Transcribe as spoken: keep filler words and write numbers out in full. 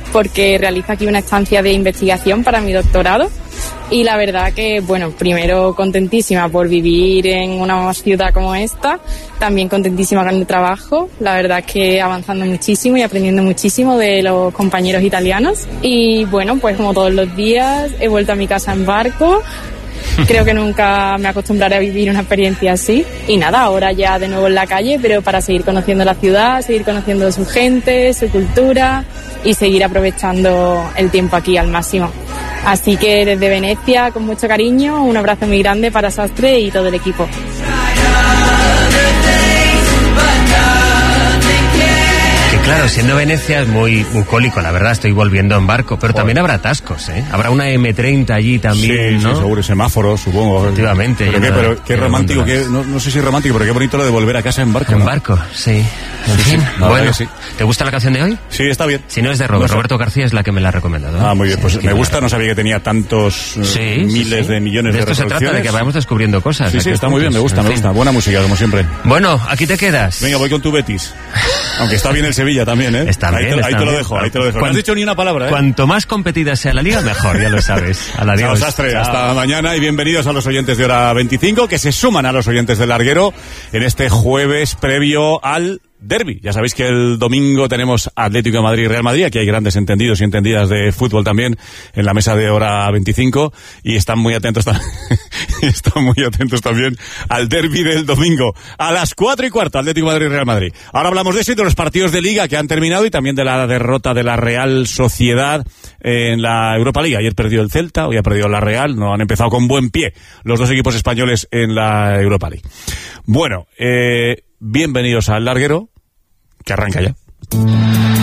porque realizo aquí una estancia de investigación para mi doctorado. Y la verdad que, bueno, primero contentísima por vivir en una ciudad como esta, también contentísima con el trabajo, la verdad es que avanzando muchísimo y aprendiendo muchísimo de los compañeros italianos. Y bueno, pues como todos los días he vuelto a mi casa en barco. Creo que nunca me acostumbraré a vivir una experiencia así. Y nada, ahora ya de nuevo en la calle, pero para seguir conociendo la ciudad, seguir conociendo su gente, su cultura y seguir aprovechando el tiempo aquí al máximo. Así que desde Venecia, con mucho cariño, un abrazo muy grande para Sastre y todo el equipo. Claro, siendo Venecia es muy bucólico, la verdad, estoy volviendo en barco, pero también habrá atascos, ¿eh? Habrá una eme treinta allí también, sí, ¿no? Sí, seguro, semáforos, supongo. Efectivamente. Pero qué, pero qué romántico, qué, no, no sé si romántico, pero qué bonito lo de volver a casa en barco, En ¿no? barco, sí. En sí, fin, sí, bueno, sí. ¿Te gusta la canción de hoy? Sí, está bien. Si no es de Robert, no sé. Roberto García es la que me la ha recomendado, ¿eh? Ah, muy bien, Sí, pues me gusta, la... no sabía que tenía tantos sí, miles sí, sí. de millones de, de esto se trata, de que vayamos descubriendo cosas. Sí, sí, está muy bien, me gusta, me gusta. Buena música, como siempre. Bueno, aquí te quedas. Venga, voy con tu Betis. Aunque está bien el Sevilla también, ¿eh? Está bien, ahí te, está ahí te lo bien. dejo, ahí te lo dejo. Cuan... No has dicho ni una palabra, ¿eh? Cuanto más competida sea la liga, mejor, ya lo sabes. A la Chao, Sastre, hasta mañana y bienvenidos a los oyentes de Hora veinticinco, que se suman a los oyentes del Larguero en este jueves previo al derbi. Ya sabéis que el domingo tenemos Atlético de Madrid y Real Madrid. Aquí hay grandes entendidos y entendidas de fútbol también en la mesa de Hora veinticinco y están muy atentos también están muy atentos también al derbi del domingo a las cuatro y cuarto, Atlético de Madrid y Real Madrid. Ahora hablamos de eso y de los partidos de Liga que han terminado y también de la derrota de la Real Sociedad en la Europa League. Ayer perdió el Celta, hoy ha perdido la Real. No han empezado con buen pie los dos equipos españoles en la Europa League. Bueno, eh, bienvenidos al Larguero, que arranca ya.